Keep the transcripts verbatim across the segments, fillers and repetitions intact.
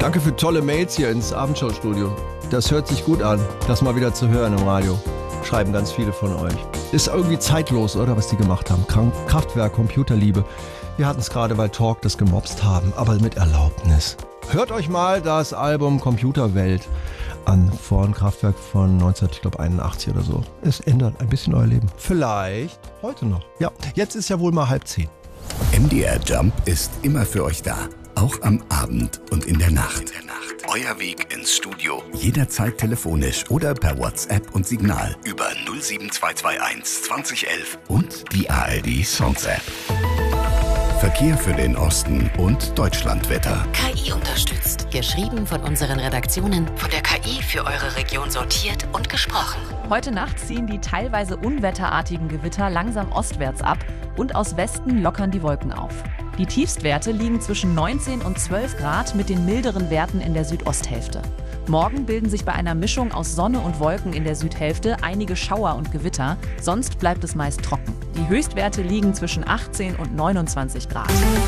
Danke für tolle Mails hier ins Abendschau-Studio. Das hört sich gut an, das mal wieder zu hören im Radio. Schreiben ganz viele von euch. Ist irgendwie zeitlos, oder, was die gemacht haben. Kraftwerk, Computerliebe. Wir hatten es gerade, weil Talk das gemobst haben, aber mit Erlaubnis. Hört euch mal das Album Computerwelt an, von Kraftwerk von neunzehnhunderteinundachtzig oder so. Es ändert ein bisschen euer Leben. Vielleicht heute noch. Ja, jetzt ist ja wohl mal halb zehn. M D R Jump ist immer für euch da. Auch am Abend und in der Nacht. In der Nacht. Euer Weg ins Studio. Jederzeit telefonisch oder per WhatsApp und Signal über null sieben zwei zwei eins zwanzig elf und die A R D Songs App. Verkehr für den Osten und Deutschlandwetter. K I unterstützt. Geschrieben von unseren Redaktionen. Von der K I für eure Region sortiert und gesprochen. Heute Nacht ziehen die teilweise unwetterartigen Gewitter langsam ostwärts ab und aus Westen lockern die Wolken auf. Die Tiefstwerte liegen zwischen neunzehn und zwölf Grad mit den milderen Werten in der Südosthälfte. Morgen bilden sich bei einer Mischung aus Sonne und Wolken in der Südhälfte einige Schauer und Gewitter, sonst bleibt es meist trocken. Die Höchstwerte liegen zwischen achtzehn und neunundzwanzig Grad.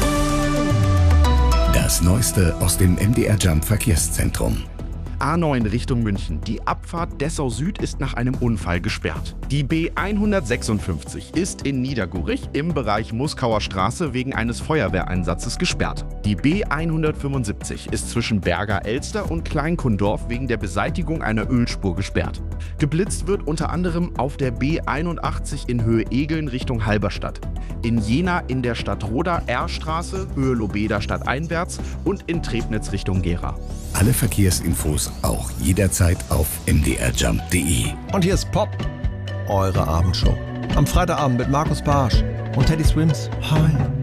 Das Neueste aus dem M D R Jump Verkehrszentrum. A neun Richtung München. Die Abfahrt Dessau Süd ist nach einem Unfall gesperrt. Die B hundertsechsundfünfzig ist in Niedergurich im Bereich Muskauer Straße wegen eines Feuerwehreinsatzes gesperrt. Die B hundertfünfundsiebzig ist zwischen Berger Elster und Kleinkundorf wegen der Beseitigung einer Ölspur gesperrt. Geblitzt wird unter anderem auf der B einundachtzig in Höhe Egeln Richtung Halberstadt, in Jena in der Stadt Roda R-Straße, Höhe Lobeda stadteinwärts und in Trebnitz Richtung Gera. Alle Verkehrsinfos auch jederzeit auf m d r jump punkt d e. Und hier ist Pop, eure Abendshow. Am Freitagabend mit Markus Barsch und Teddy Swims. Hi.